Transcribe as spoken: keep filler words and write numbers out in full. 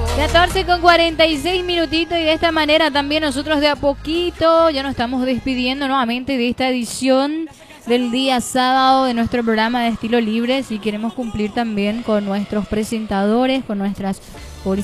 catorce con cuarenta y seis minutitos y de esta manera también nosotros de a poquito ya nos estamos despidiendo nuevamente de esta edición del día sábado de nuestro programa de Estilo Libre. Si queremos cumplir también con nuestros presentadores, con nuestras